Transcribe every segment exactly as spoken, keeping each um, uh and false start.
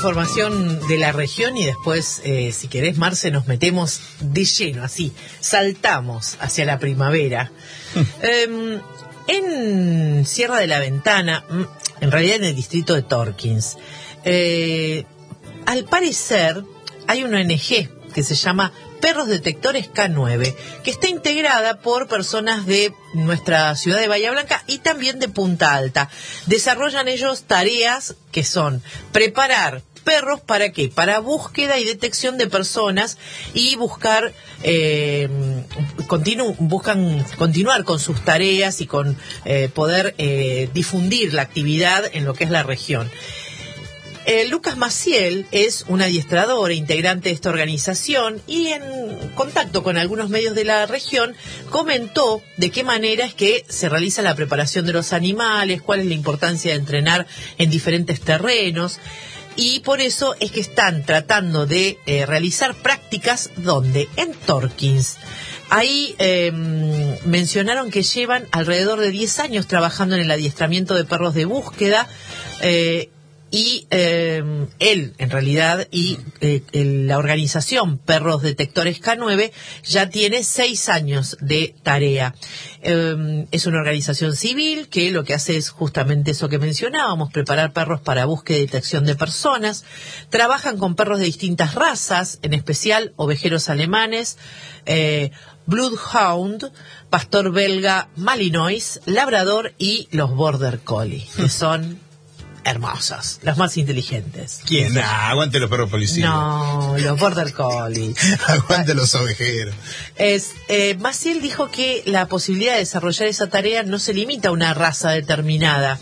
información de la región y después, eh, si querés, Marce, nos metemos de lleno, así, saltamos hacia la primavera. eh, en Sierra de la Ventana, en realidad en el distrito de Torkins, eh, al parecer hay una O N G que se llama Perros Detectores K nueve, que está integrada por personas de nuestra ciudad de Bahía Blanca y también de Punta Alta. Desarrollan ellos tareas que son preparar perros para qué, para búsqueda y detección de personas y buscar eh, continu, buscan continuar con sus tareas y con eh, poder eh, difundir la actividad en lo que es la región. Eh, Lucas Maciel es un adiestrador e integrante de esta organización y en contacto con algunos medios de la región comentó de qué manera es que se realiza la preparación de los animales, cuál es la importancia de entrenar en diferentes terrenos y por eso es que están tratando de eh, realizar prácticas ¿dónde? En Torkins. Ahí eh, mencionaron que llevan alrededor de diez años trabajando en el adiestramiento de perros de búsqueda eh, y eh, él, en realidad, y eh, la organización Perros Detectores K nueve ya tiene seis años de tarea. Eh, es una organización civil que lo que hace es justamente eso que mencionábamos, preparar perros para búsqueda y detección de personas. Trabajan con perros de distintas razas, en especial ovejeros alemanes, eh, Bloodhound, pastor belga Malinois, labrador y los Border Collie, que son hermosos, los más inteligentes. ¿Quién? Nah, aguante los perros policías. No, los Border Collie. Aguante los ovejeros. Es, eh, Maciel dijo que la posibilidad de desarrollar esa tarea no se limita a una raza determinada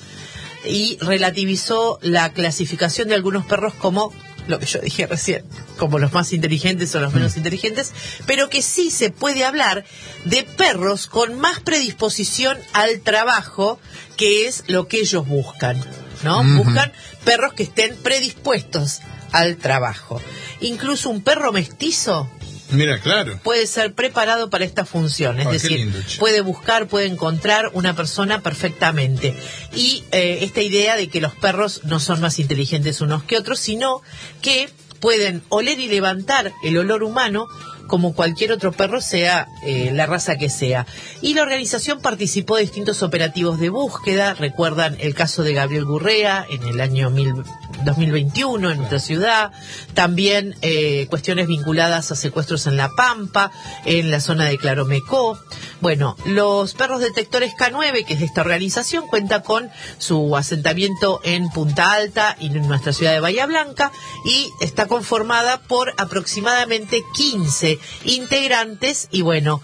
y relativizó la clasificación de algunos perros como lo que yo dije recién, como los más inteligentes o los menos mm. inteligentes, pero que sí se puede hablar de perros con más predisposición al trabajo, que es lo que ellos buscan, ¿no? Mm-hmm. Buscan perros que estén predispuestos al trabajo. Incluso un perro mestizo, mira, claro, puede ser preparado para esta función, es oh, decir, lindo, puede buscar, puede encontrar una persona perfectamente. Y eh, esta idea de que los perros no son más inteligentes unos que otros, sino que pueden oler y levantar el olor humano como cualquier otro perro, sea eh, la raza que sea. Y la organización participó de distintos operativos de búsqueda. Recuerdan el caso de Gabriel Gurrea en el año mil, dos mil veintiuno en nuestra ciudad. También eh, cuestiones vinculadas a secuestros en La Pampa, en la zona de Claromecó. Bueno, los perros detectores K nueve, que es de esta organización, cuenta con su asentamiento en Punta Alta y en nuestra ciudad de Bahía Blanca y está conformada por aproximadamente quince integrantes y bueno,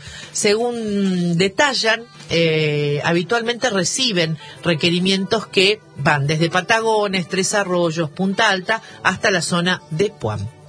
según detallan, eh, habitualmente reciben requerimientos que van desde Patagones, Tres Arroyos, Punta Alta hasta la zona de Puan.